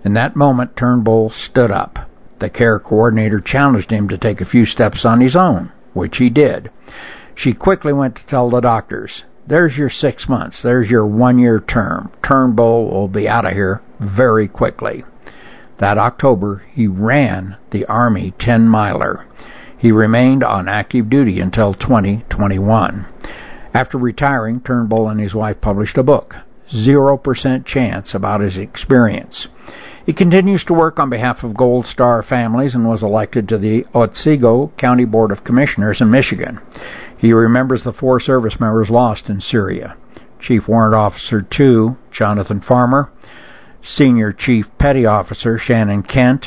In that moment, Turnbull stood up. The care coordinator challenged him to take a few steps on his own, which he did. She quickly went to tell the doctors, "There's your 6 months. There's your 1-year term. Turnbull will be out of here very quickly." That October, he ran the Army 10-miler. He remained on active duty until 2021. After retiring, Turnbull and his wife published a book, 0% Chance, about his experience. He continues to work on behalf of Gold Star families and was elected to the Otsego County Board of Commissioners in Michigan. He remembers the 4 service members lost in Syria. Chief Warrant Officer 2, Jonathan Farmer, Senior Chief Petty Officer Shannon Kent,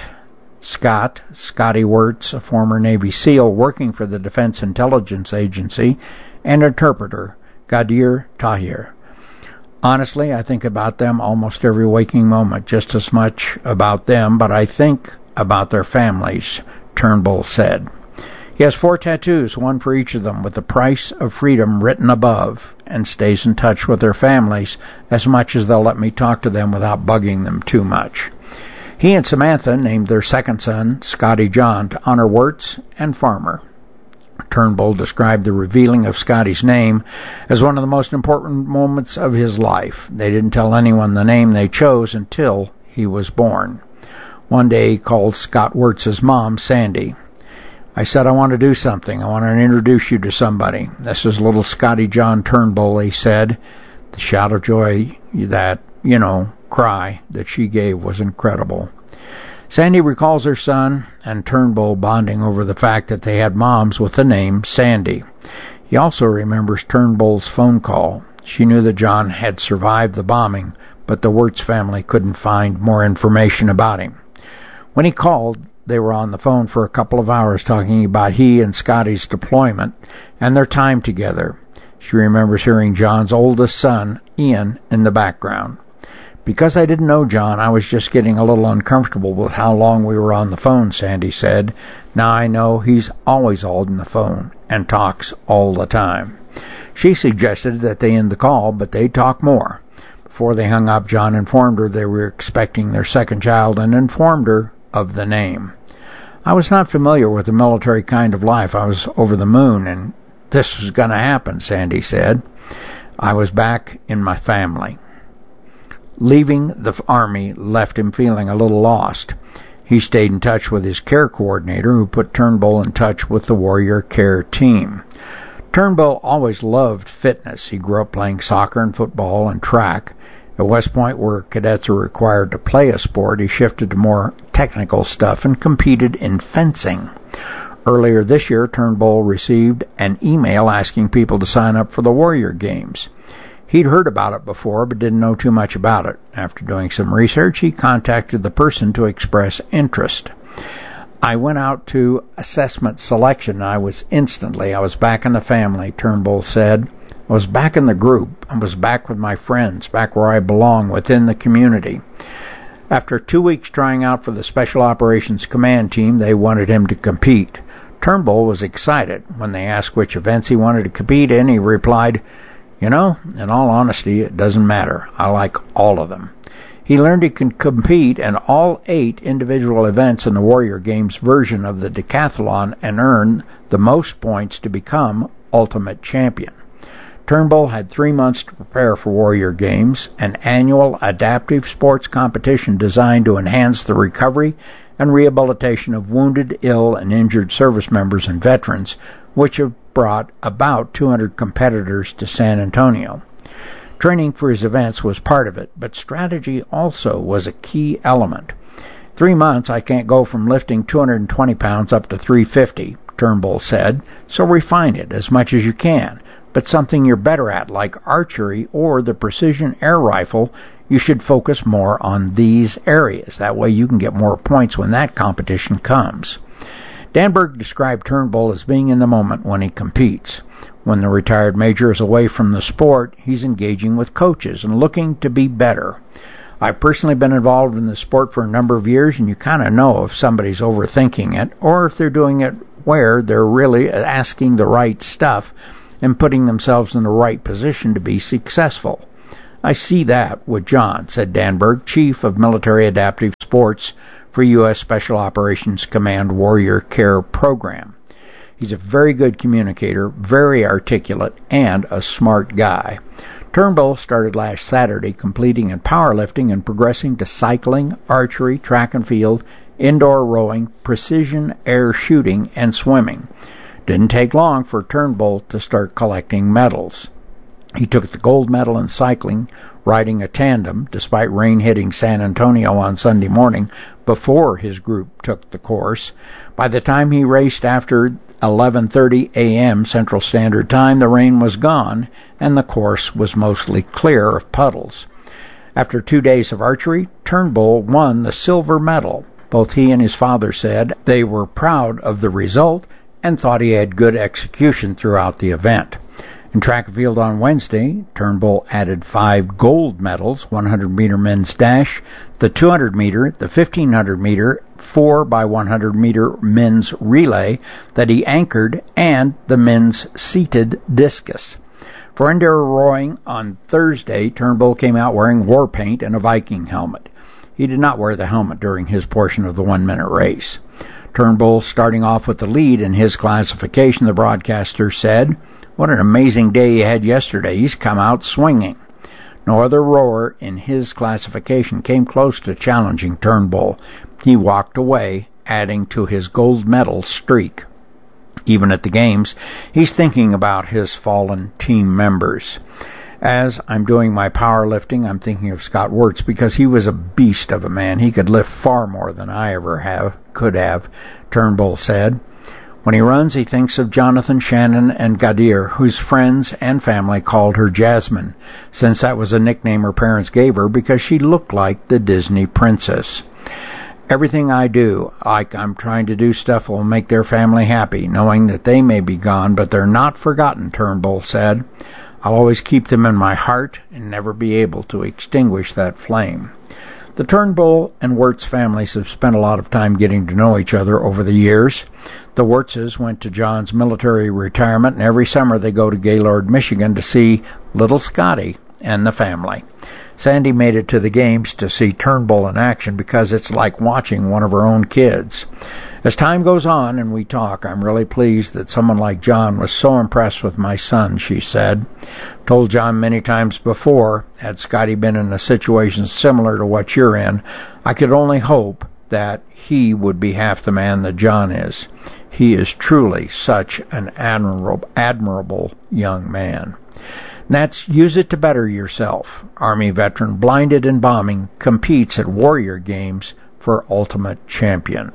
Scotty Wirtz, a former Navy SEAL working for the Defense Intelligence Agency, and interpreter Gadir Tahir. Honestly, I think about them almost every waking moment, just as much about them, but I think about their families, Turnbull said. He has 4 tattoos, one for each of them, with the price of freedom written above, and stays in touch with their families as much as they'll let me talk to them without bugging them too much. He and Samantha named their second son, Scotty John, to honor Wirtz and Farmer. Turnbull described the revealing of Scotty's name as one of the most important moments of his life. They didn't tell anyone the name they chose until he was born. One day he called Scott Wirtz's mom, Sandy. "I said I want to do something. I want to introduce you to somebody. This is little Scotty John Turnbull," he said. The shout of joy, that, cry that she gave was incredible. Sandy recalls her son and Turnbull bonding over the fact that they had moms with the name Sandy. He also remembers Turnbull's phone call. She knew that John had survived the bombing, but the Wirtz family couldn't find more information about him. When he called, they were on the phone for a couple of hours talking about he and Scotty's deployment and their time together. She remembers hearing John's oldest son, Ian, in the background. "Because I didn't know John, I was just getting a little uncomfortable with how long we were on the phone," Sandy said. "Now I know he's always on the phone and talks all the time." She suggested that they end the call, but they'd talk more. Before they hung up, John informed her they were expecting their second child and informed her of the name. "I was not familiar with the military kind of life. I was over the moon, and this was going to happen," Sandy said. "I was back in my family." Leaving the Army left him feeling a little lost. He stayed in touch with his care coordinator, who put Turnbull in touch with the Warrior Care team. Turnbull always loved fitness. He grew up playing soccer and football and track. At West Point, where cadets are required to play a sport, he shifted to more technical stuff and competed in fencing. Earlier this year, Turnbull received an email asking people to sign up for the Warrior Games. He'd heard about it before, but didn't know too much about it. After doing some research, he contacted the person to express interest. "I went out to assessment selection. I was back in the family," Turnbull said. "I was back in the group. I was back with my friends, back where I belong, within the community." After 2 weeks trying out for the Special Operations Command Team, they wanted him to compete. Turnbull was excited. When they asked which events he wanted to compete in, he replied, "In all honesty, it doesn't matter. I like all of them." He learned he could compete in all 8 individual events in the Warrior Games version of the decathlon and earn the most points to become Ultimate Champion. Turnbull had 3 months to prepare for Warrior Games, an annual adaptive sports competition designed to enhance the recovery and rehabilitation of wounded, ill, and injured service members and veterans, which have brought about 200 competitors to San Antonio. Training for his events was part of it, but strategy also was a key element. 3 months, I can't go from lifting 220 pounds up to 350, Turnbull said, so refine it as much as you can. But something you're better at, like archery or the precision air rifle, you should focus more on these areas. That way you can get more points when that competition comes. Danberg described Turnbull as being in the moment when he competes. When the retired major is away from the sport, he's engaging with coaches and looking to be better. I've personally been involved in the sport for a number of years, and you kind of know if somebody's overthinking it or if they're doing it where they're really asking the right stuff and putting themselves in the right position to be successful. I see that with John, said Danberg, Chief of Military Adaptive Sports for U.S. Special Operations Command Warrior Care Program. He's a very good communicator, very articulate, and a smart guy. Turnbull started last Saturday completing in powerlifting and progressing to cycling, archery, track and field, indoor rowing, precision air shooting, and swimming. Didn't take long for Turnbull to start collecting medals. He took the gold medal in cycling, riding a tandem, despite rain hitting San Antonio on Sunday morning before his group took the course. By the time he raced after 11:30 a.m. Central Standard Time, the rain was gone, and the course was mostly clear of puddles. After 2 days of archery, Turnbull won the silver medal. Both he and his father said they were proud of the result and thought he had good execution throughout the event. In track and field on Wednesday, Turnbull added 5 gold medals: 100-meter men's dash, the 200-meter, the 1,500-meter, 4x100-meter men's relay that he anchored, and the men's seated discus. For indoor rowing on Thursday, Turnbull came out wearing war paint and a Viking helmet. He did not wear the helmet during his portion of the 1-minute race. Turnbull starting off with the lead in his classification, the broadcaster said, "What an amazing day he had yesterday. He's come out swinging." No other rower in his classification came close to challenging Turnbull. He walked away, adding to his gold medal streak. Even at the games, he's thinking about his fallen team members. As I'm doing my powerlifting, I'm thinking of Scott Wirtz because he was a beast of a man. He could lift far more than I ever could have, Turnbull said. When he runs, he thinks of Jonathan, Shannon, and Gadir, whose friends and family called her Jasmine, since that was a nickname her parents gave her because she looked like the Disney princess. Everything I do, like I'm trying to do stuff that will make their family happy, knowing that they may be gone, but they're not forgotten, Turnbull said. I'll always keep them in my heart and never be able to extinguish that flame. The Turnbull and Wirtz families have spent a lot of time getting to know each other over the years. The Wirtzes went to John's military retirement, and every summer they go to Gaylord, Michigan to see little Scotty and the family. Sandy made it to the games to see Turnbull in action because it's like watching one of her own kids. As time goes on and we talk, I'm really pleased that someone like John was so impressed with my son, she said. Told John many times before, had Scotty been in a situation similar to what you're in, I could only hope that he would be half the man that John is. He is truly such an admirable young man. That's Use It to Better Yourself. Army veteran blinded in bombing competes at Warrior Games for Ultimate Champion.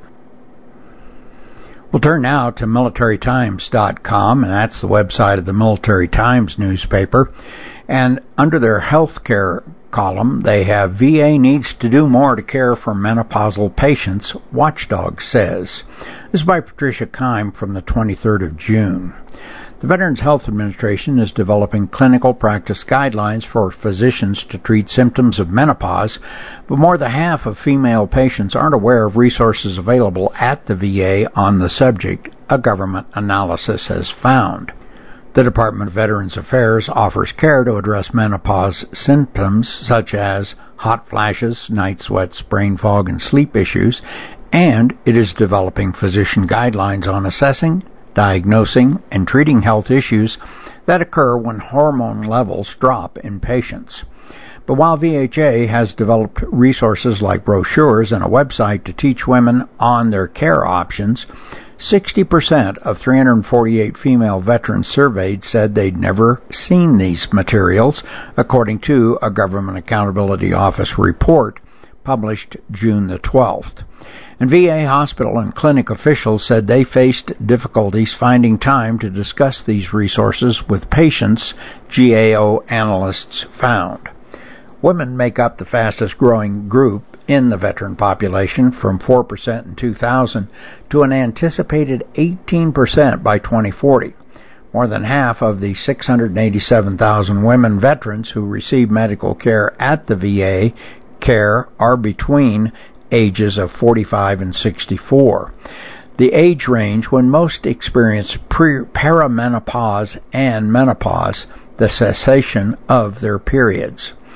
We'll turn now to MilitaryTimes.com, and that's the website of the Military Times newspaper. And under their healthcare column, they have VA needs to do more to care for menopausal patients, Watchdog says. This is by Patricia Keim from the 23rd of June. The Veterans Health Administration is developing clinical practice guidelines for physicians to treat symptoms of menopause, but more than half of female patients aren't aware of resources available at the VA on the subject, a government analysis has found. The Department of Veterans Affairs offers care to address menopause symptoms such as hot flashes, night sweats, brain fog, and sleep issues, and it is developing physician guidelines on assessing, diagnosing, and treating health issues that occur when hormone levels drop in patients. But while VHA has developed resources like brochures and a website to teach women on their care options, 60% of 348 female veterans surveyed said they'd never seen these materials, according to a Government Accountability Office report published June the 12th. And VA hospital and clinic officials said they faced difficulties finding time to discuss these resources with patients, GAO analysts found. Women make up the fastest growing group in the veteran population, from 4% in 2000 to an anticipated 18% by 2040. More than half of the 687,000 women veterans who receive medical care at the VA care are between ages of 45 and 64. The age range when most experience perimenopause and menopause, the cessation of their periods.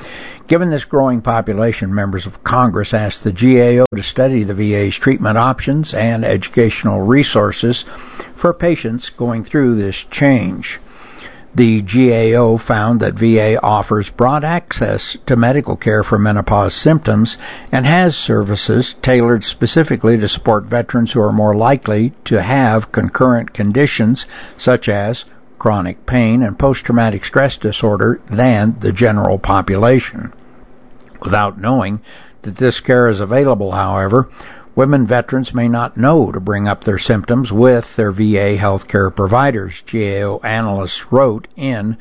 Given this growing population, members of Congress asked the GAO to study the VA's treatment options and educational resources for patients going through this change. The GAO found that VA offers broad access to medical care for menopause symptoms and has services tailored specifically to support veterans who are more likely to have concurrent conditions such as chronic pain and post-traumatic stress disorder than the general population. Without knowing that this care is available, however, women veterans may not know to bring up their symptoms with their VA healthcare providers, GAO analysts wrote in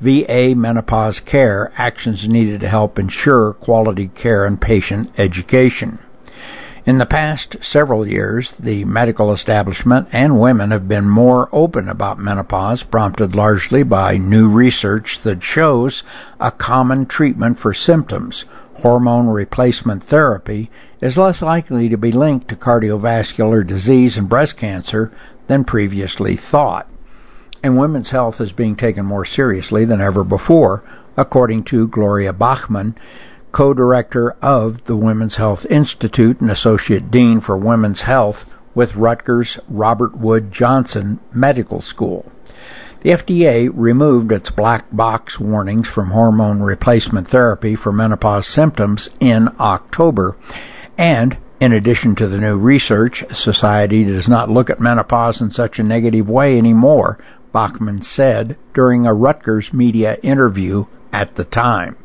VA Menopause Care, Actions Needed to Help Ensure Quality Care and Patient Education. In the past several years, the medical establishment and women have been more open about menopause, prompted largely by new research that shows a common treatment for symptoms, hormone replacement therapy, is less likely to be linked to cardiovascular disease and breast cancer than previously thought. And women's health is being taken more seriously than ever before, according to Gloria Bachman, co-director of the Women's Health Institute and Associate Dean for Women's Health with Rutgers Robert Wood Johnson Medical School. The FDA removed its black box warnings from hormone replacement therapy for menopause symptoms in October, and in addition to the new research, society does not look at menopause in such a negative way anymore, Bachman said during a Rutgers media interview at the time.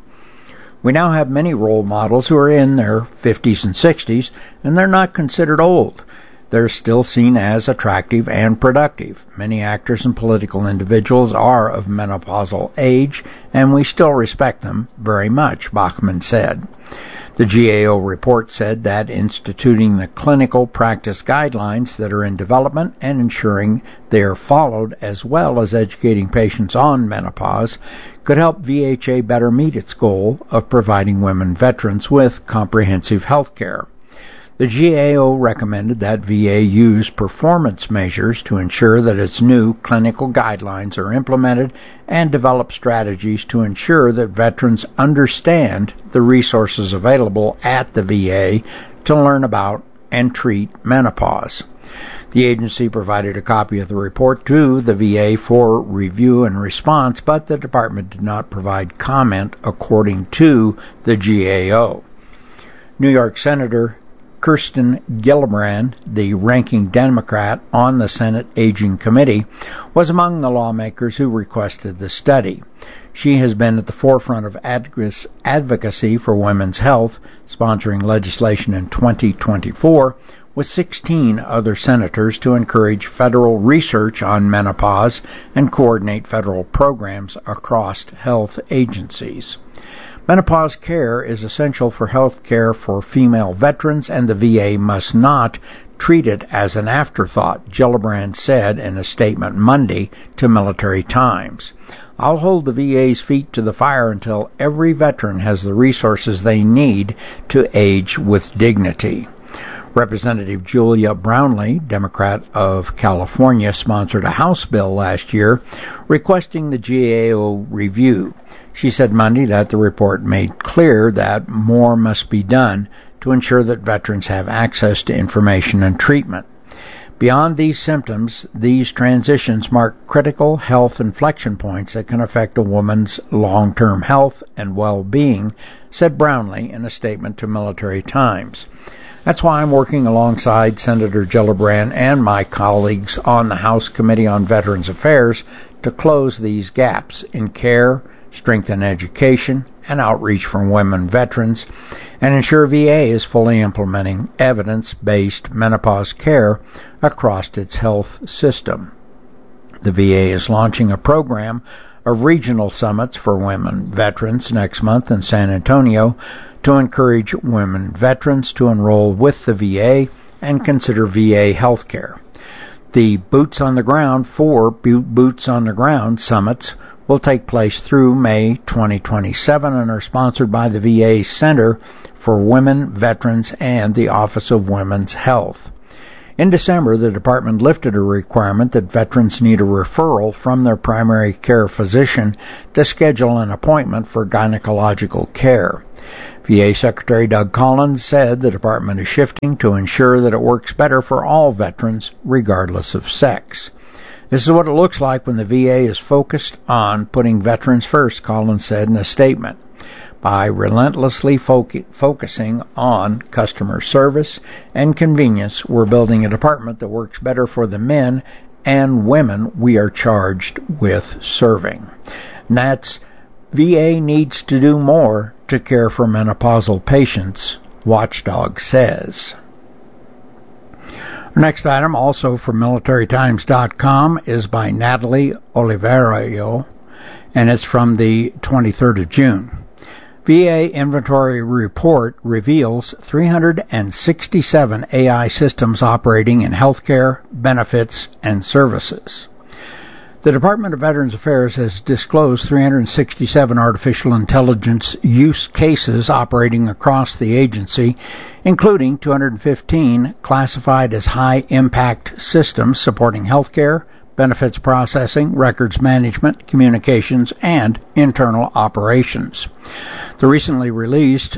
We now have many role models who are in their 50s and 60s, and they're not considered old. They're still seen as attractive and productive. Many actors and political individuals are of menopausal age, and we still respect them very much, Bachman said. The GAO report said that instituting the clinical practice guidelines that are in development and ensuring they are followed, as well as educating patients on menopause, could help VHA better meet its goal of providing women veterans with comprehensive health care. The GAO recommended that VA use performance measures to ensure that its new clinical guidelines are implemented and develop strategies to ensure that veterans understand the resources available at the VA to learn about and treat menopause. The agency provided a copy of the report to the VA for review and response, but the department did not provide comment according to the GAO. New York Senator Kirsten Gillibrand, the ranking Democrat on the Senate Aging Committee, was among the lawmakers who requested the study. She has been at the forefront of advocacy for women's health, sponsoring legislation in 2024 with 16 other senators to encourage federal research on menopause and coordinate federal programs across health agencies. Menopause care is essential for health care for female veterans, and the VA must not treat it as an afterthought, Gillibrand said in a statement Monday to Military Times. I'll hold the VA's feet to the fire until every veteran has the resources they need to age with dignity. Representative Julia Brownley, Democrat of California, sponsored a House bill last year requesting the GAO review. She said Monday that the report made clear that more must be done to ensure that veterans have access to information and treatment. Beyond these symptoms, these transitions mark critical health inflection points that can affect a woman's long-term health and well-being, said Brownley in a statement to Military Times. That's why I'm working alongside Senator Gillibrand and my colleagues on the House Committee on Veterans Affairs to close these gaps in care, strengthen education and outreach for women veterans, and ensure VA is fully implementing evidence-based menopause care across its health system. The VA is launching a program of regional summits for women veterans next month in San Antonio to encourage women veterans to enroll with the VA and consider VA health care. The Boots on the Ground summits will take place through May 2027 and are sponsored by the VA Center for Women Veterans and the Office of Women's Health. In December, the department lifted a requirement that veterans need a referral from their primary care physician to schedule an appointment for gynecological care. VA Secretary Doug Collins said the department is shifting to ensure that it works better for all veterans, regardless of sex. This is what it looks like when the VA is focused on putting veterans first, Collins said in a statement. By relentlessly focusing on customer service and convenience, we're building a department that works better for the men and women we are charged with serving. And that's VA needs to do more to care for menopausal patients, Watchdog says. Our next item, also from MilitaryTimes.com, is by Natalie Oliverio, and it's from the 23rd of June. VA inventory report reveals 367 AI systems operating in healthcare, benefits, and services. The Department of Veterans Affairs has disclosed 367 artificial intelligence use cases operating across the agency, including 215 classified as high-impact systems supporting healthcare, benefits processing, records management, communications, and internal operations. The recently released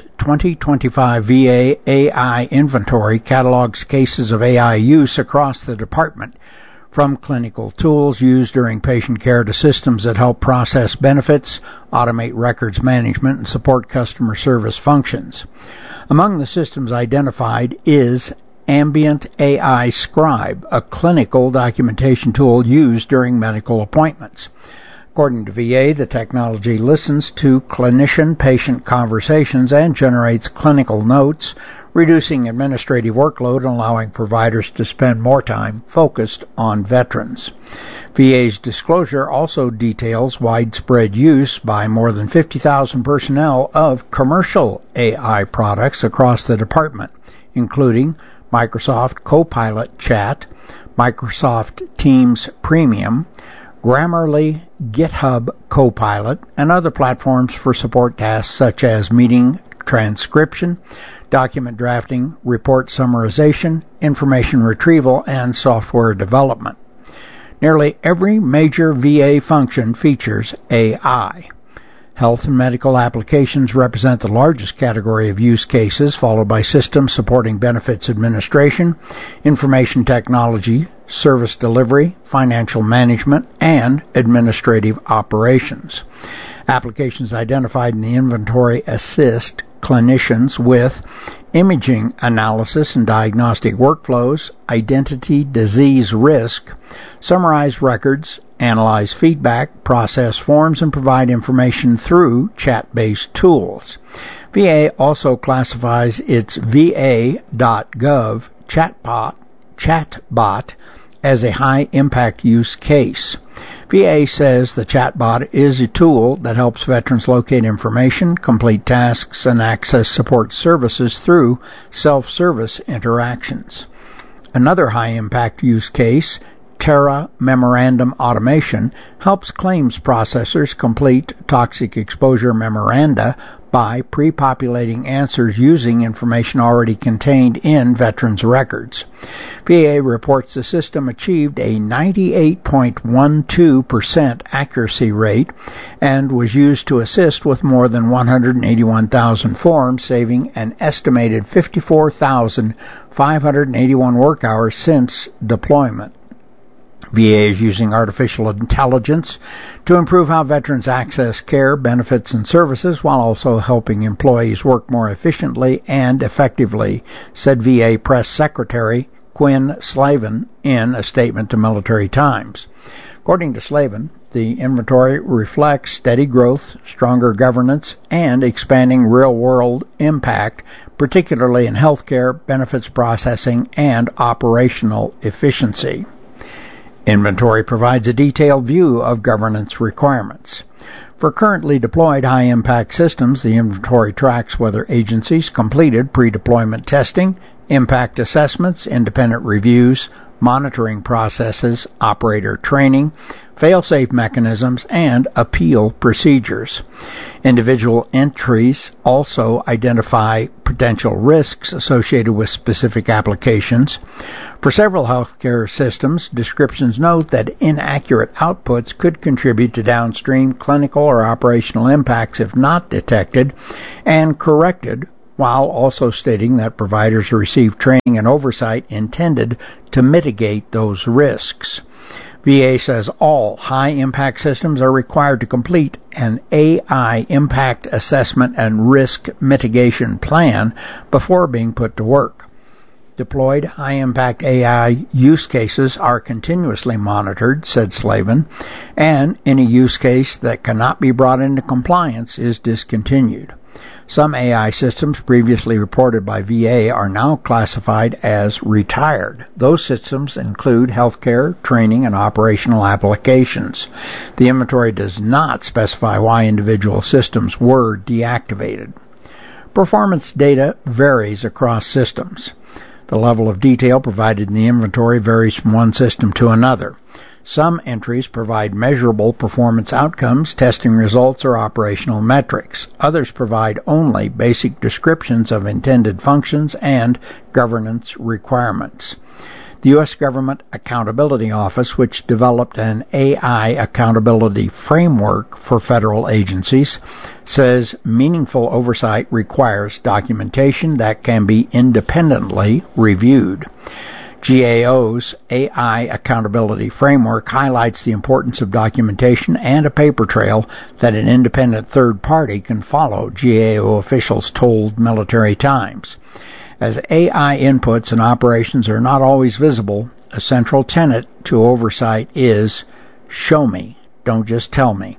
2025 VA AI inventory catalogs cases of AI use across the department, from clinical tools used during patient care to systems that help process benefits, automate records management, and support customer service functions. Among the systems identified is Ambient AI Scribe, a clinical documentation tool used during medical appointments. According to VA, the technology listens to clinician-patient conversations and generates clinical notes, reducing administrative workload and allowing providers to spend more time focused on veterans. VA's disclosure also details widespread use by more than 50,000 personnel of commercial AI products across the department, including Microsoft Copilot Chat, Microsoft Teams Premium, Grammarly GitHub Copilot, and other platforms for support tasks such as meeting transcription, document drafting, report summarization, information retrieval, and software development. Nearly every major VA function features AI. Health and medical applications represent the largest category of use cases, followed by systems supporting benefits administration, information technology, service delivery, financial management, and administrative operations. Applications identified in the inventory assist clinicians with imaging analysis and diagnostic workflows, identity disease risk, summarize records, analyze feedback, process forms, and provide information through chat-based tools. VA also classifies its VA.gov chatbot as a high-impact use case. VA says the chatbot is a tool that helps veterans locate information, complete tasks, and access support services through self-service interactions. Another high-impact use case, Terra Memorandum Automation, helps claims processors complete toxic exposure memoranda by pre-populating answers using information already contained in veterans' records. VA reports the system achieved a 98.12% accuracy rate and was used to assist with more than 181,000 forms, saving an estimated 54,581 work hours since deployment. VA is using artificial intelligence to improve how veterans access care, benefits, and services while also helping employees work more efficiently and effectively, said VA Press Secretary Quinn Slavin in a statement to Military Times. According to Slavin, the inventory reflects steady growth, stronger governance, and expanding real-world impact, particularly in healthcare, benefits processing, and operational efficiency. Inventory provides a detailed view of governance requirements. For currently deployed high-impact systems, the inventory tracks whether agencies completed pre-deployment testing, impact assessments, independent reviews, monitoring processes, operator training, fail-safe mechanisms, and appeal procedures. Individual entries also identify potential risks associated with specific applications. For several healthcare systems, descriptions note that inaccurate outputs could contribute to downstream clinical or operational impacts if not detected and corrected, while also stating that providers receive training and oversight intended to mitigate those risks. VA says all high-impact systems are required to complete an AI impact assessment and risk mitigation plan before being put to work. Deployed high-impact AI use cases are continuously monitored, said Slavin, and any use case that cannot be brought into compliance is discontinued. Some AI systems previously reported by VA are now classified as retired. Those systems include healthcare, training, and operational applications. The inventory does not specify why individual systems were deactivated. Performance data varies across systems. The level of detail provided in the inventory varies from one system to another. Some entries provide measurable performance outcomes, testing results, or operational metrics. Others provide only basic descriptions of intended functions and governance requirements. The U.S. Government Accountability Office, which developed an AI accountability framework for federal agencies, says meaningful oversight requires documentation that can be independently reviewed. GAO's AI Accountability Framework highlights the importance of documentation and a paper trail that an independent third party can follow, GAO officials told Military Times. As AI inputs and operations are not always visible, a central tenet to oversight is, show me, don't just tell me.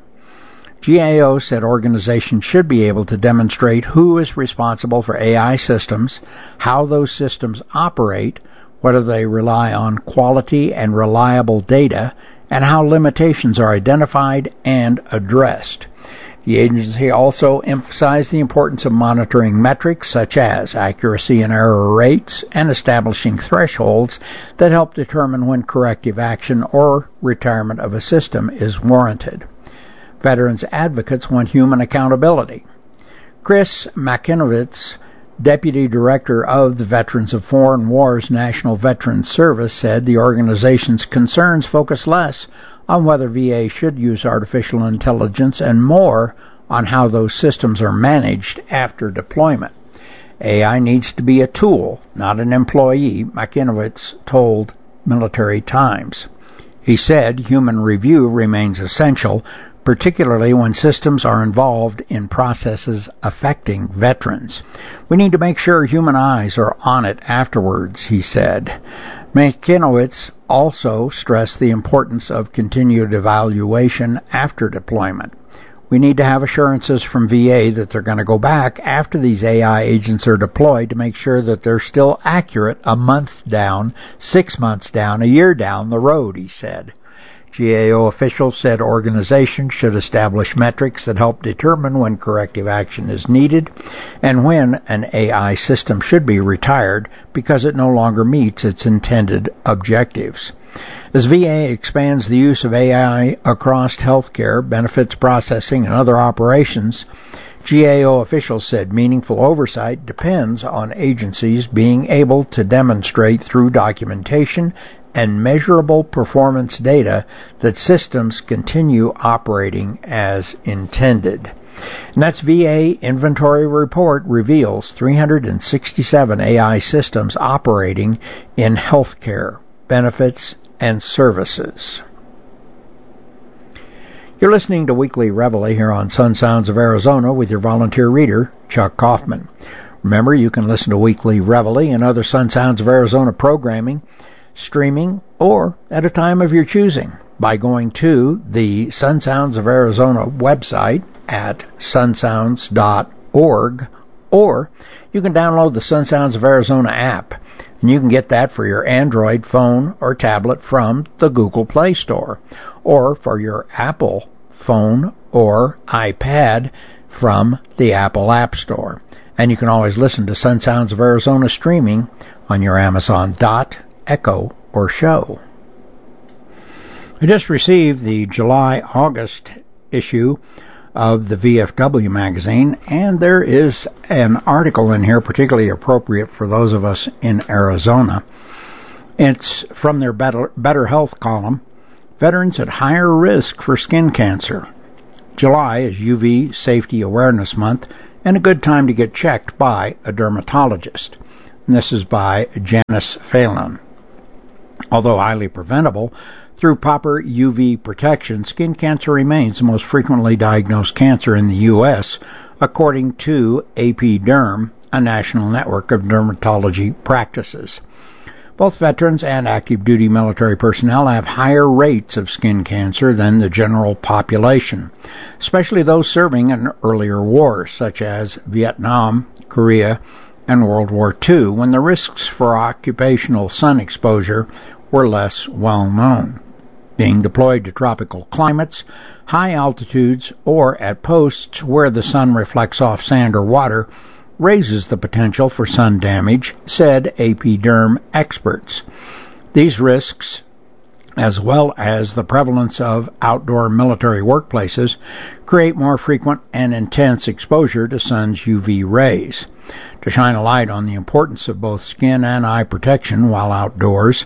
GAO said organizations should be able to demonstrate who is responsible for AI systems, how those systems operate, whether they rely on quality and reliable data, and how limitations are identified and addressed. The agency also emphasized the importance of monitoring metrics such as accuracy and error rates and establishing thresholds that help determine when corrective action or retirement of a system is warranted. Veterans advocates want human accountability. Chris Makinovitz, Deputy Director of the Veterans of Foreign Wars National Veterans Service, said the organization's concerns focus less on whether VA should use artificial intelligence and more on how those systems are managed after deployment. AI needs to be a tool, not an employee, Makinovitz told Military Times. He said human review remains essential, particularly when systems are involved in processes affecting veterans. We need to make sure human eyes are on it afterwards, he said. Makinovitz also stressed the importance of continued evaluation after deployment. We need to have assurances from VA that they're going to go back after these AI agents are deployed to make sure that they're still accurate a month down, 6 months down, a year down the road, he said. GAO officials said organizations should establish metrics that help determine when corrective action is needed and when an AI system should be retired because it no longer meets its intended objectives. As VA expands the use of AI across healthcare, benefits processing, and other operations, GAO officials said meaningful oversight depends on agencies being able to demonstrate through documentation and measurable performance data that systems continue operating as intended. And that's VA Inventory Report reveals 367 AI systems operating in healthcare, benefits, and services. You're listening to Weekly Reveille here on Sun Sounds of Arizona with your volunteer reader, Chuck Kaufman. Remember, you can listen to Weekly Reveille and other Sun Sounds of Arizona programming, streaming, or at a time of your choosing by going to the Sun Sounds of Arizona website at sunsounds.org, or you can download the Sun Sounds of Arizona app, and you can get that for your Android phone or tablet from the Google Play Store, or for your Apple phone or iPad from the Apple App Store. And you can always listen to Sun Sounds of Arizona streaming on your Amazon Dot, Echo, or show. I just received the July-August issue of the VFW magazine, and there is an article in here particularly appropriate for those of us in Arizona. It's from their Better Health column, Veterans at Higher Risk for Skin Cancer. July is UV Safety Awareness Month and a good time to get checked by a dermatologist. And this is by Janice Phelan. Although highly preventable, through proper UV protection, skin cancer remains the most frequently diagnosed cancer in the U.S., according to AP Derm, a national network of dermatology practices. Both veterans and active duty military personnel have higher rates of skin cancer than the general population, especially those serving in earlier wars, such as Vietnam, Korea, and World War II, when the risks for occupational sun exposure were less well known. Being deployed to tropical climates, high altitudes, or at posts where the sun reflects off sand or water raises the potential for sun damage, said AP Derm experts. These risks, as well as the prevalence of outdoor military workplaces, create more frequent and intense exposure to sun's UV rays. To shine a light on the importance of both skin and eye protection while outdoors,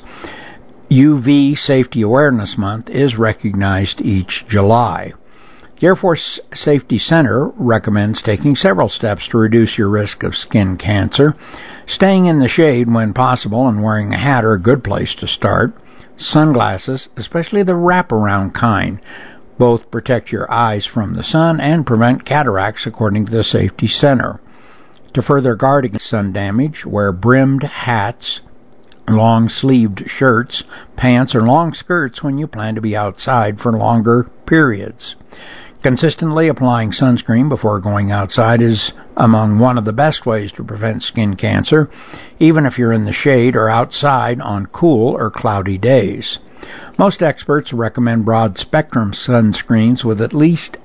UV Safety Awareness Month is recognized each July. The Air Force Safety Center recommends taking several steps to reduce your risk of skin cancer. Staying in the shade when possible and wearing a hat are a good place to start. Sunglasses, especially the wraparound kind, both protect your eyes from the sun and prevent cataracts, according to the Safety Center. To further guard against sun damage, wear brimmed hats, long-sleeved shirts, pants, or long skirts when you plan to be outside for longer periods. Consistently applying sunscreen before going outside is among one of the best ways to prevent skin cancer, even if you're in the shade or outside on cool or cloudy days. Most experts recommend broad-spectrum sunscreens with at least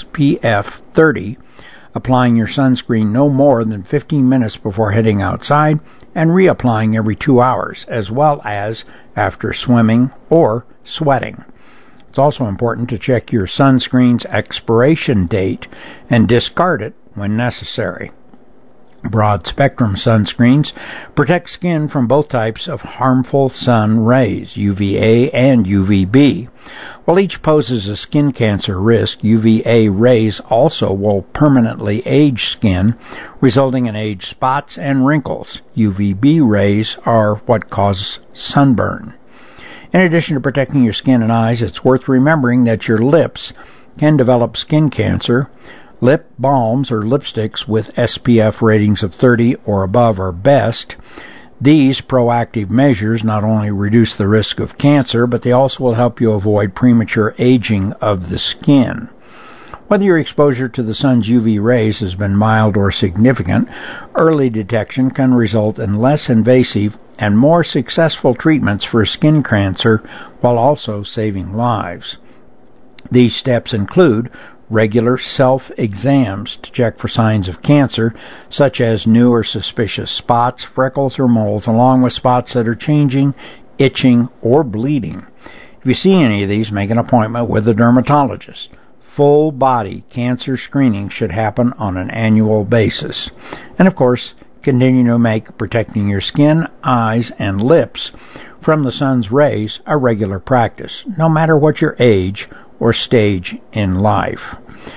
SPF 30, applying your sunscreen no more than 15 minutes before heading outside and reapplying every 2 hours, as well as after swimming or sweating. It's also important to check your sunscreen's expiration date and discard it when necessary. Broad-spectrum sunscreens protect skin from both types of harmful sun rays, UVA and UVB. While each poses a skin cancer risk, UVA rays also will permanently age skin, resulting in age spots and wrinkles. UVB rays are what cause sunburn. In addition to protecting your skin and eyes, it's worth remembering that your lips can develop skin cancer. Lip balms or lipsticks with SPF ratings of 30 or above are best. These proactive measures not only reduce the risk of cancer, but they also will help you avoid premature aging of the skin. Whether your exposure to the sun's UV rays has been mild or significant, early detection can result in less invasive and more successful treatments for skin cancer while also saving lives. These steps include regular self-exams to check for signs of cancer, such as new or suspicious spots, freckles, or moles, along with spots that are changing, itching, or bleeding. If you see any of these, make an appointment with a dermatologist. Full-body cancer screening should happen on an annual basis. And of course, continue to make protecting your skin, eyes, and lips from the sun's rays a regular practice, no matter what your age or stage in life.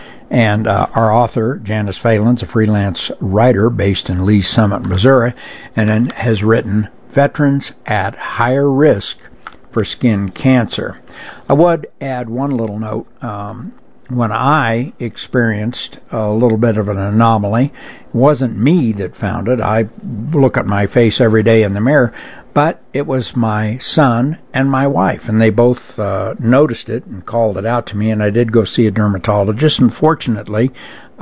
And our author, Janice Phelan, is a freelance writer based in Lee's Summit, Missouri, and has written Veterans at Higher Risk for Skin Cancer. I would add one little note. When I experienced a little bit of an anomaly, it wasn't me that found it. I look at my face every day in the mirror, but it was my son and my wife, and they both noticed it and called it out to me, and I did go see a dermatologist, and fortunately,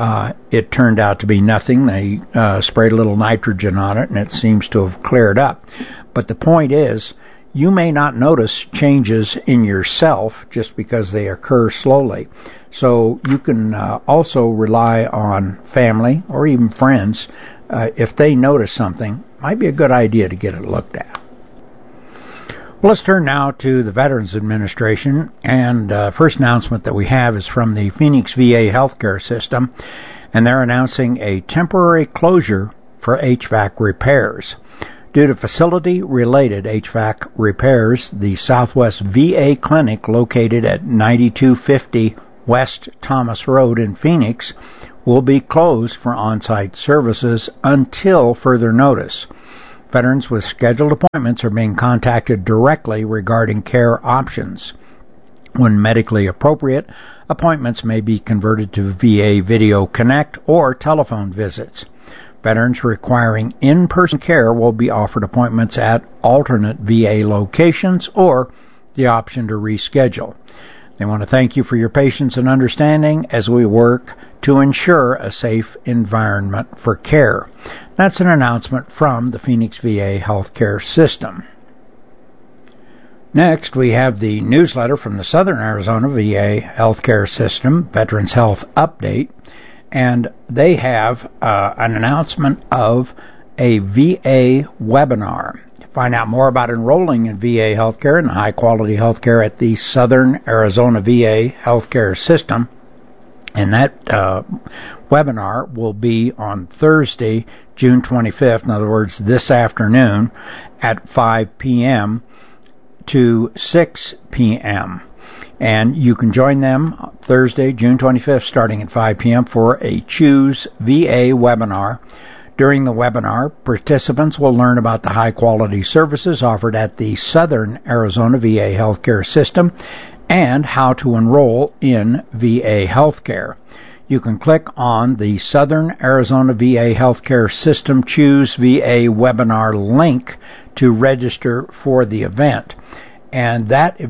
it turned out to be nothing. They sprayed a little nitrogen on it, and it seems to have cleared up. But the point is, you may not notice changes in yourself just because they occur slowly. So you can also rely on family or even friends. If they notice something, it might be a good idea to get it looked at. Well, let's turn now to the Veterans Administration, and first announcement that we have is from the Phoenix VA healthcare system, and they're announcing a temporary closure for HVAC repairs. Due to facility-related HVAC repairs, the Southwest VA Clinic, located at 9250 West Thomas Road in Phoenix, will be closed for on-site services until further notice. Veterans with scheduled appointments are being contacted directly regarding care options. When medically appropriate, appointments may be converted to VA Video Connect or telephone visits. Veterans requiring in-person care will be offered appointments at alternate VA locations or the option to reschedule. They want to thank you for your patience and understanding as we work to ensure a safe environment for care. That's an announcement from the Phoenix VA healthcare system. Next, we have the newsletter from the Southern Arizona VA healthcare system, Veterans Health Update, and they have an announcement of a VA webinar. Find out more about enrolling in VA healthcare and high-quality healthcare at the Southern Arizona VA healthcare system. And that webinar will be on Thursday, June 25th, in other words, this afternoon at 5 p.m. to 6 p.m. And you can join them Thursday, June 25th, starting at 5 p.m. for a Choose VA webinar. During the webinar, participants will learn about the high-quality services offered at the Southern Arizona VA healthcare system and how to enroll in VA healthcare. You can click on the Southern Arizona VA healthcare system Choose VA webinar link to register for the event. And that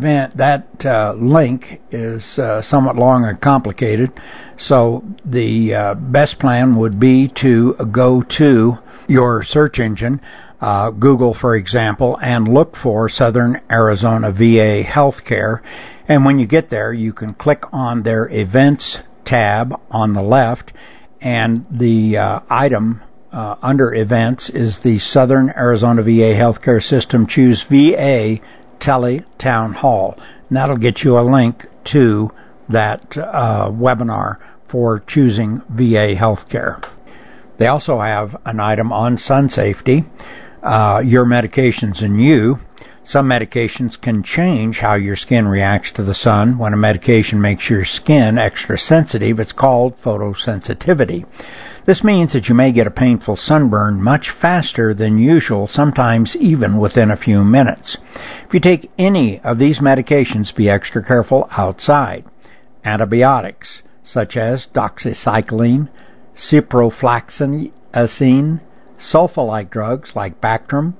link is somewhat long and complicated. So the best plan would be to go to your search engine, Google, for example, and look for Southern Arizona VA Healthcare. And when you get there, you can click on their events tab on the left, and the item under events is the Southern Arizona VA Healthcare System Choose VA Tele Town Hall. And that'll get you a link to that webinar for choosing VA healthcare. They also have an item on sun safety, your medications and you. Some medications can change how your skin reacts to the sun. When a medication makes your skin extra sensitive, it's called photosensitivity. This means that you may get a painful sunburn much faster than usual, sometimes even within a few minutes. If you take any of these medications, be extra careful outside. Antibiotics, such as doxycycline, ciprofloxacin, sulfa-like drugs like Bactrim,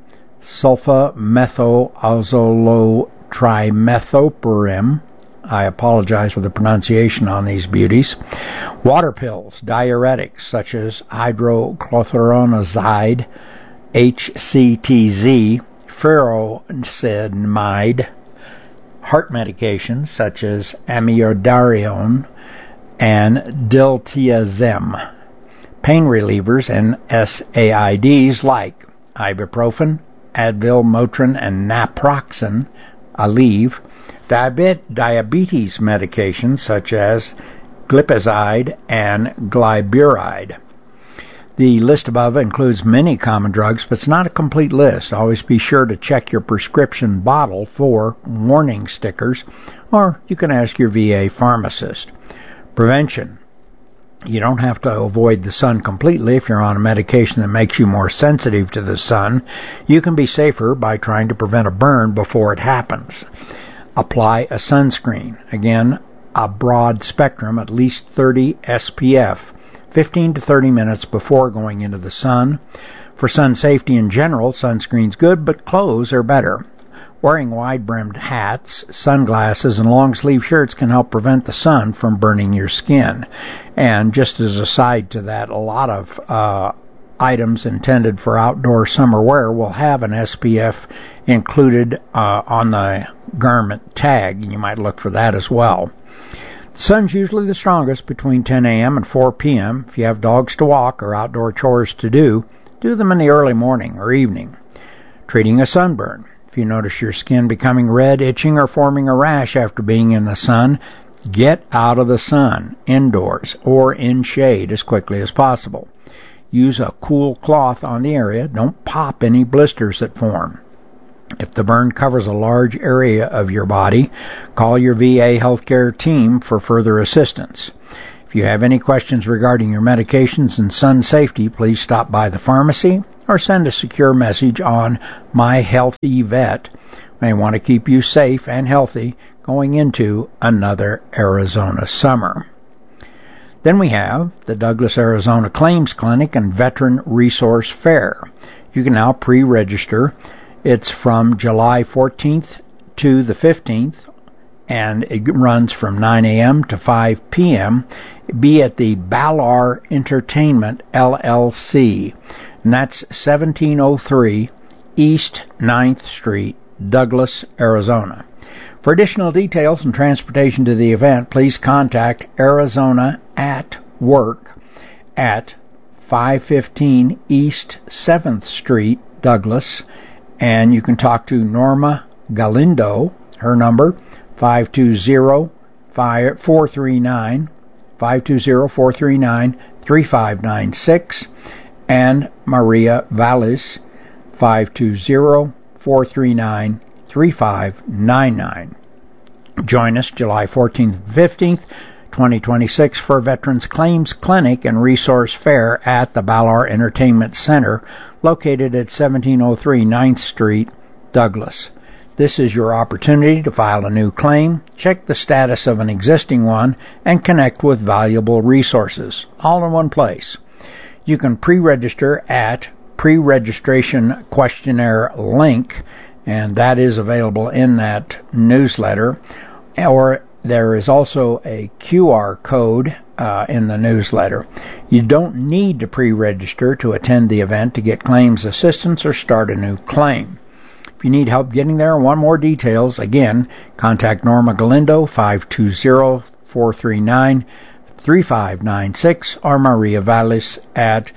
sulfamethoxazolotrimethoprim. I apologize for the pronunciation on these beauties. Water pills, diuretics such as hydrochlorothiazide, HCTZ, furosemide, heart medications such as amiodarone and diltiazem, pain relievers and SAIDs like ibuprofen, Advil, Motrin, and naproxen, Aleve, diabetes medications such as glipizide and gliburide. The list above includes many common drugs, but it's not a complete list. Always be sure to check your prescription bottle for warning stickers, or you can ask your VA pharmacist. Prevention. You don't have to avoid the sun completely if you're on a medication that makes you more sensitive to the sun. You can be safer by trying to prevent a burn before it happens. Apply a sunscreen. Again, a broad spectrum, at least 30 SPF, 15 to 30 minutes before going into the sun. For sun safety in general, sunscreen's good, but clothes are better. Wearing wide-brimmed hats, sunglasses, and long-sleeve shirts can help prevent the sun from burning your skin. And just as a side to that, a lot of items intended for outdoor summer wear will have an SPF included on the garment tag, and you might look for that as well. The sun's usually the strongest between 10 a.m. and 4 p.m. If you have dogs to walk or outdoor chores to do them in the early morning or evening. Treating a sunburn. If you notice your skin becoming red, itching, or forming a rash after being in the sun, get out of the sun, indoors, or in shade as quickly as possible. Use a cool cloth on the area. Don't pop any blisters that form. If the burn covers a large area of your body, call your VA healthcare team for further assistance. If you have any questions regarding your medications and sun safety, please stop by the pharmacy or send a secure message on My Healthy Vet. May want to keep you safe and healthy going into another Arizona summer. Then we have the Douglas, Arizona Claims Clinic and Veteran Resource Fair. You can now pre-register. It's from July 14th to the 15th, and it runs from 9 a.m. to 5 p.m. Be at the Ballard Entertainment, LLC, and that's 1703 East 9th Street, Douglas, Arizona. For additional details and transportation to the event, please contact Arizona at Work at 515 East 7th Street, Douglas, and you can talk to Norma Galindo. Her number, 520-439-3596, and Maria Valles, 520-439-3599. Join us July 14th and 15th, 2026 for Veterans Claims Clinic and Resource Fair at the Ballard Entertainment Center, located at 1703 9th Street, Douglas. This is your opportunity to file a new claim, check the status of an existing one, and connect with valuable resources, all in one place. You can pre-register at pre-registration questionnaire link, and that is available in that newsletter, or there is also a QR code in the newsletter. You don't need to pre-register to attend the event to get claims assistance or start a new claim. If you need help getting there and want more details, again, contact Norma Galindo, 520-439-3596, or Maria Valles at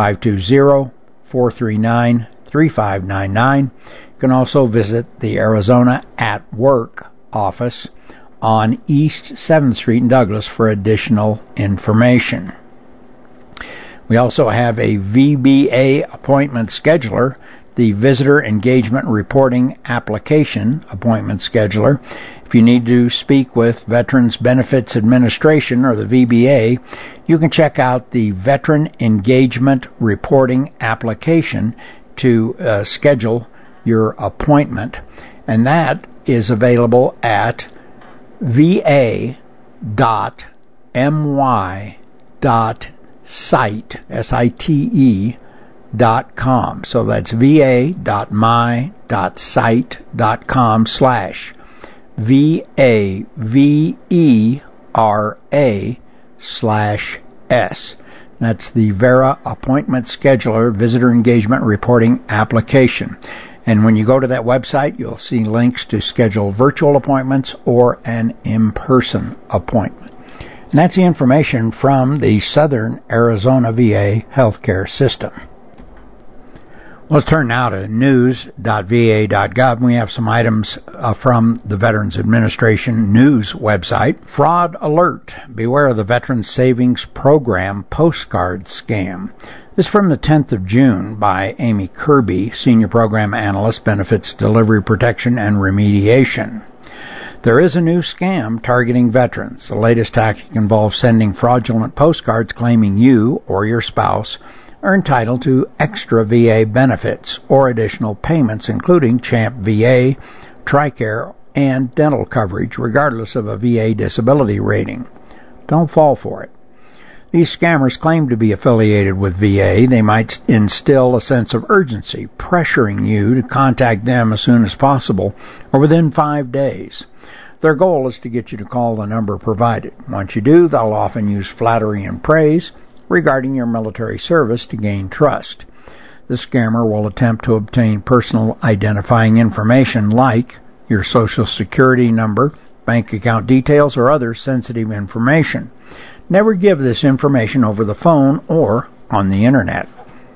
520-439-3599. You can also visit the Arizona at Work office on East 7th Street in Douglas for additional information. We also have a VBA appointment scheduler, the Visitor Engagement Reporting Application Appointment Scheduler. If you need to speak with Veterans Benefits Administration, or the VBA, you can check out the Veteran Engagement Reporting Application to schedule your appointment. And that is available at va.my.site.com. So that's va.my.site.com/VAVERA/S. That's the VERA Appointment Scheduler Visitor Engagement Reporting Application. And when you go to that website, you'll see links to schedule virtual appointments or an in-person appointment. And that's the information from the Southern Arizona VA healthcare system. Let's turn now to news.va.gov. We have some items from the Veterans Administration news website. Fraud alert. Beware of the Veterans Savings Program postcard scam. This is from the 10th of June by Amy Kirby, Senior Program Analyst, Benefits Delivery Protection and Remediation. There is a new scam targeting veterans. The latest tactic involves sending fraudulent postcards claiming you or your spouse are entitled to extra VA benefits or additional payments, including CHAMP VA, TRICARE, and dental coverage, regardless of a VA disability rating. Don't fall for it. These scammers claim to be affiliated with VA. They might instill a sense of urgency, pressuring you to contact them as soon as possible or within 5 days. Their goal is to get you to call the number provided. Once you do, they'll often use flattery and praise regarding your military service to gain trust. The scammer will attempt to obtain personal identifying information like your Social Security number, bank account details, or other sensitive information. Never give this information over the phone or on the internet.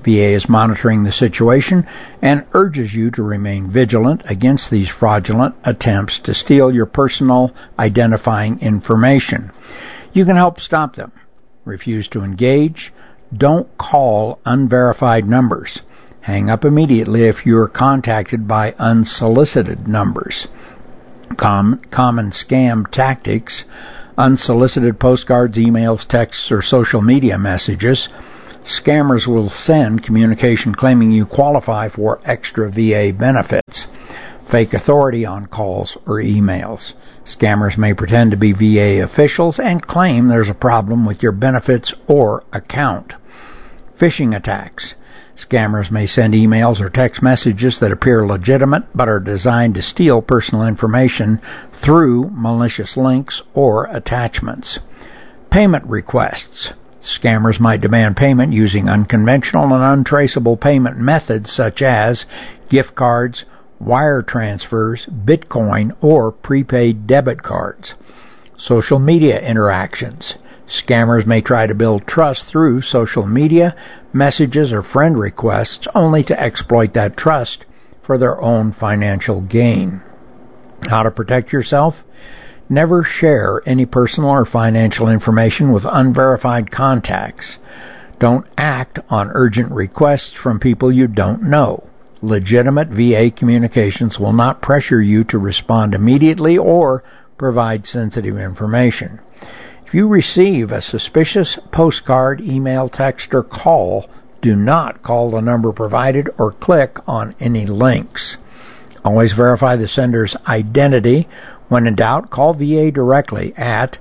VA is monitoring the situation and urges you to remain vigilant against these fraudulent attempts to steal your personal identifying information. You can help stop them. Refuse to engage. Don't call unverified numbers. Hang up immediately if you are contacted by unsolicited numbers. Common scam tactics: unsolicited postcards, emails, texts, or social media messages. Scammers will send communication claiming you qualify for extra VA benefits. Fake authority on calls or emails. Scammers may pretend to be VA officials and claim there's a problem with your benefits or account. Phishing attacks. Scammers may send emails or text messages that appear legitimate but are designed to steal personal information through malicious links or attachments. Payment requests. Scammers might demand payment using unconventional and untraceable payment methods such as gift cards, wire transfers, Bitcoin, or prepaid debit cards. Social media interactions. Scammers may try to build trust through social media, messages, or friend requests only to exploit that trust for their own financial gain. How to protect yourself? Never share any personal or financial information with unverified contacts. Don't act on urgent requests from people you don't know. Legitimate VA communications will not pressure you to respond immediately or provide sensitive information. If you receive a suspicious postcard, email, text, or call, do not call the number provided or click on any links. Always verify the sender's identity. When in doubt, call VA directly at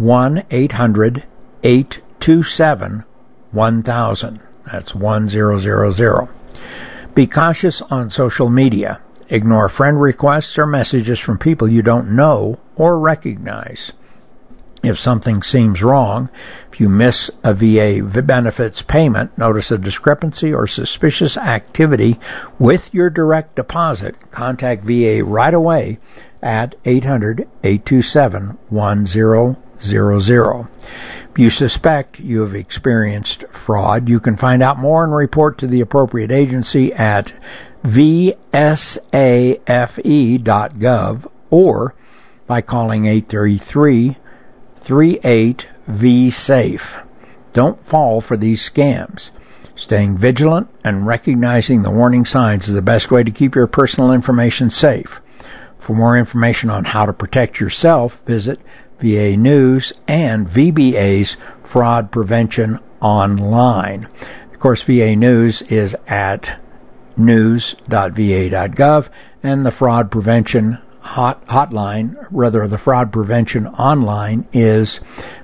1-800-827-1000. That's 1000. Be cautious on social media. Ignore friend requests or messages from people you don't know or recognize. If something seems wrong, if you miss a VA benefits payment, notice a discrepancy or suspicious activity with your direct deposit, contact VA right away at 800-827-1000. If you suspect you have experienced fraud, you can find out more and report to the appropriate agency at vsafe.gov or by calling 833-38-VSAFE. Don't fall for these scams. Staying vigilant and recognizing the warning signs is the best way to keep your personal information safe. For more information on how to protect yourself, visit VA News and VBA's Fraud Prevention Online. Of course, VA News is at news.va.gov, and the Fraud Prevention hotline, the Fraud Prevention Online is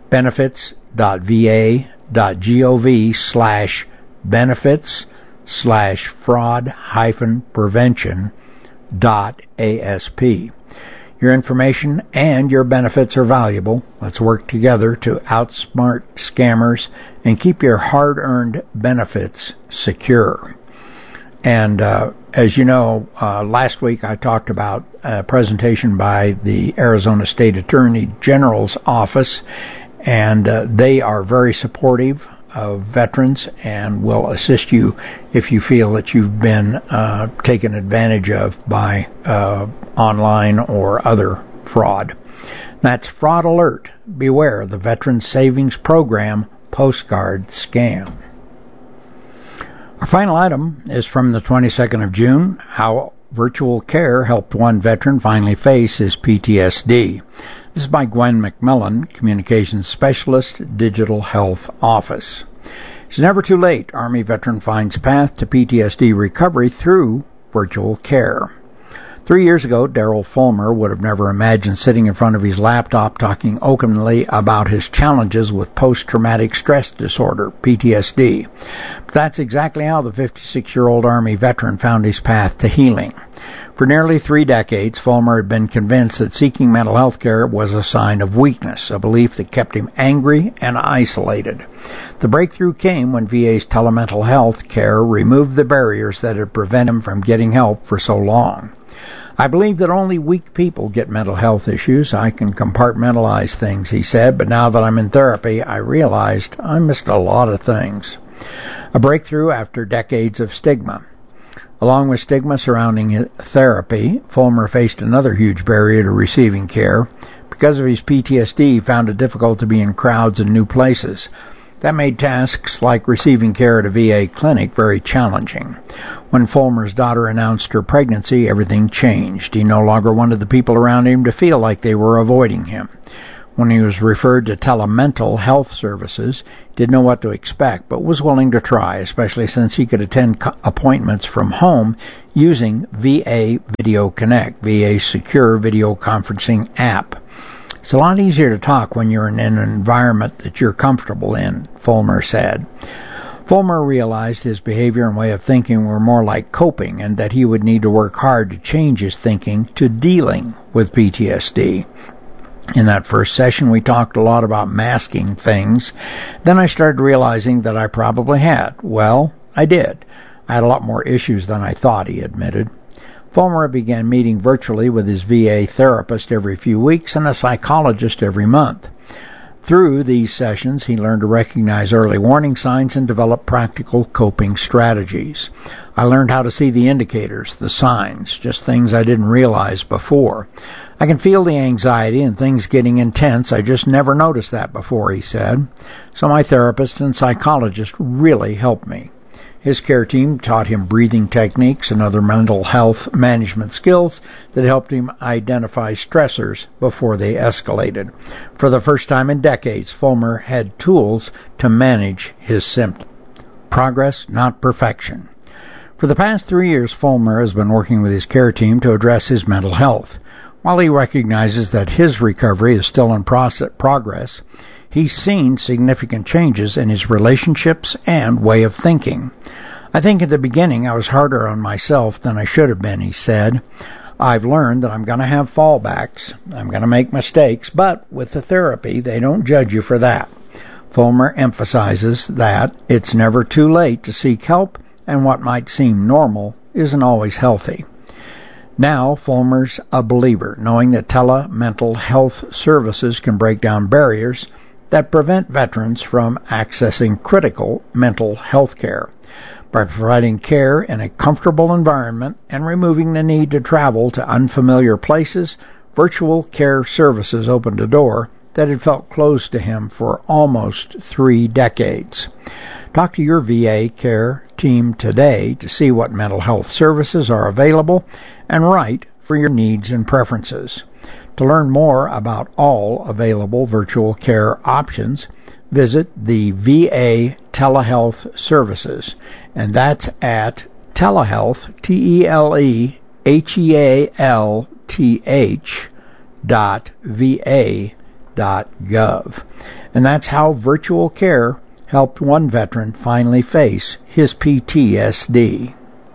benefits.va.gov/benefits/fraud-prevention.asp. Your information and your benefits are valuable. Let's work together to outsmart scammers and keep your hard-earned benefits secure. And as you know, last week I talked about a presentation by the Arizona State Attorney General's office, and they are very supportive of veterans and will assist you if you feel that you've been taken advantage of by online or other fraud. That's Fraud Alert. Beware the Veterans Savings Program postcard scam. Our final item is from the 22nd of June, how virtual care helped one veteran finally face his PTSD. This is by Gwen McMillan, Communications Specialist, Digital Health Office. It's never too late. Army veteran finds path to PTSD recovery through virtual care. 3 years ago, Daryl Fulmer would have never imagined sitting in front of his laptop talking openly about his challenges with post-traumatic stress disorder, PTSD. But that's exactly how the 56-year-old Army veteran found his path to healing. For nearly 3 decades, Fulmer had been convinced that seeking mental health care was a sign of weakness, a belief that kept him angry and isolated. The breakthrough came when VA's telemental health care removed the barriers that had prevented him from getting help for so long. I believe that only weak people get mental health issues. I can compartmentalize things, he said, but now that I'm in therapy, I realized I missed a lot of things. A breakthrough after decades of stigma. Along with stigma surrounding therapy, Fulmer faced another huge barrier to receiving care. Because of his PTSD, he found it difficult to be in crowds and new places. That made tasks like receiving care at a VA clinic very challenging. When Fulmer's daughter announced her pregnancy, everything changed. He no longer wanted the people around him to feel like they were avoiding him. When he was referred to telemental health services, he didn't know what to expect, but was willing to try, especially since he could attend appointments from home using VA Video Connect, VA's secure video conferencing app. It's a lot easier to talk when you're in an environment that you're comfortable in, Fulmer said. Fulmer realized his behavior and way of thinking were more like coping and that he would need to work hard to change his thinking to dealing with PTSD. In that first session, we talked a lot about masking things. Then I started realizing that I probably had. Well, I did. I had a lot more issues than I thought, he admitted. Fulmer began meeting virtually with his VA therapist every few weeks and a psychologist every month. Through these sessions, he learned to recognize early warning signs and develop practical coping strategies. I learned how to see the indicators, the signs, just things I didn't realize before. I can feel the anxiety and things getting intense. I just never noticed that before, he said. So my therapist and psychologist really helped me. His care team taught him breathing techniques and other mental health management skills that helped him identify stressors before they escalated. For the first time in decades, Fulmer had tools to manage his symptoms. Progress, not perfection. For the past 3 years, Fulmer has been working with his care team to address his mental health. While he recognizes that his recovery is still in progress, he's seen significant changes in his relationships and way of thinking. I think at the beginning I was harder on myself than I should have been, he said. I've learned that I'm going to have fallbacks. I'm going to make mistakes, but with the therapy, they don't judge you for that. Fulmer emphasizes that it's never too late to seek help, and what might seem normal isn't always healthy. Now, Fulmer's a believer, knowing that tele-mental health services can break down barriers that prevent veterans from accessing critical mental health care. By providing care in a comfortable environment and removing the need to travel to unfamiliar places, virtual care services opened a door that had felt closed to him for almost 3 decades. Talk to your VA care team today to see what mental health services are available and right for your needs and preferences. To learn more about all available virtual care options, visit the VA Telehealth Services, and that's at telehealth, telehealth.va.gov. And that's how virtual care helped one veteran finally face his PTSD.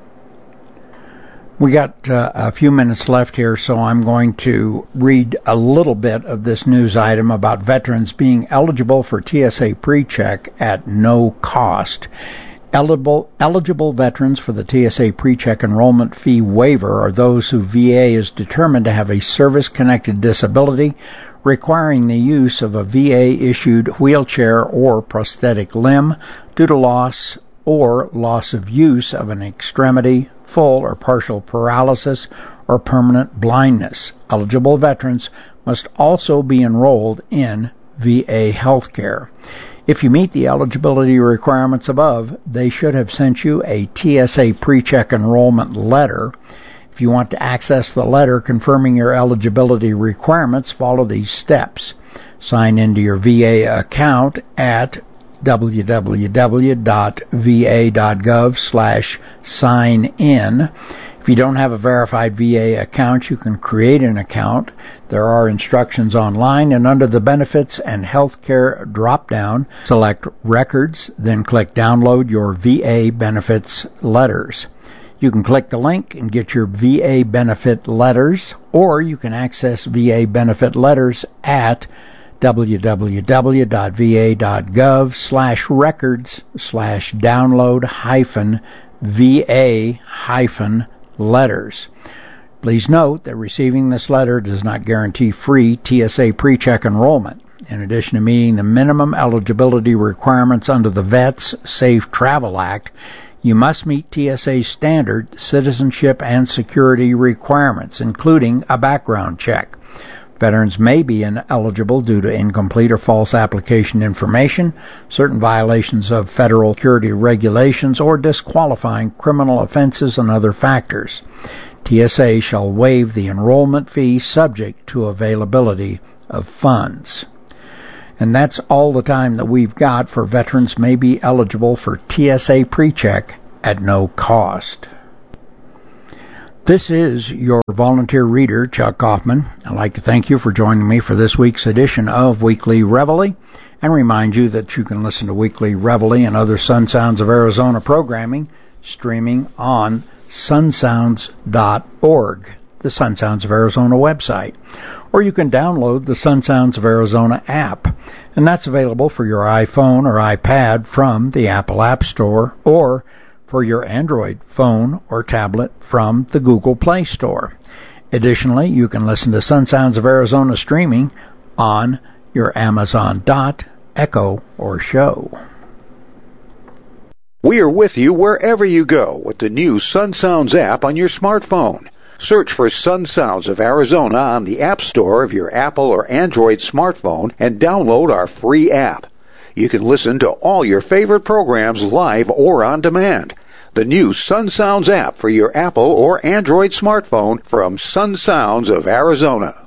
We got a few minutes left here, so I'm going to read a little bit of this news item about veterans being eligible for TSA PreCheck at no cost. Eligible veterans for the TSA PreCheck enrollment fee waiver are those who VA is determined to have a service-connected disability requiring the use of a VA-issued wheelchair or prosthetic limb due to loss or loss of use of an extremity, full or partial paralysis, or permanent blindness. Eligible veterans must also be enrolled in VA healthcare. If you meet the eligibility requirements above, they should have sent you a TSA PreCheck enrollment letter. If you want to access the letter confirming your eligibility requirements, follow these steps. Sign into your VA account at www.va.gov/sign-in. If you don't have a verified VA account, you can create an account. There are instructions online, and under the Benefits and Healthcare drop-down, select Records, then click Download your VA Benefits Letters. You can click the link and get your VA benefit letters, or you can access VA benefit letters at www.va.gov/records/download-VA-letters. Please note that receiving this letter does not guarantee free TSA PreCheck enrollment. In addition to meeting the minimum eligibility requirements under the Vets Safe Travel Act, you must meet TSA's standard citizenship and security requirements, including a background check. Veterans may be ineligible due to incomplete or false application information, certain violations of federal security regulations, or disqualifying criminal offenses and other factors. TSA shall waive the enrollment fee subject to availability of funds. And that's all the time that we've got for veterans may be eligible for TSA PreCheck at no cost. This is your volunteer reader, Chuck Kaufman. I'd like to thank you for joining me for this week's edition of Weekly Reveille, and remind you that you can listen to Weekly Reveille and other Sun Sounds of Arizona programming streaming on sunsounds.org, the Sun Sounds of Arizona website. Or you can download the Sun Sounds of Arizona app, and that's available for your iPhone or iPad from the Apple App Store, or for your Android phone or tablet from the Google Play Store. Additionally, you can listen to Sun Sounds of Arizona streaming on your Amazon Dot, Echo, or Show. We are with you wherever you go with the new Sun Sounds app on your smartphone. Search for Sun Sounds of Arizona on the App Store of your Apple or Android smartphone and download our free app. You can listen to all your favorite programs live or on demand. The new Sun Sounds app for your Apple or Android smartphone from Sun Sounds of Arizona.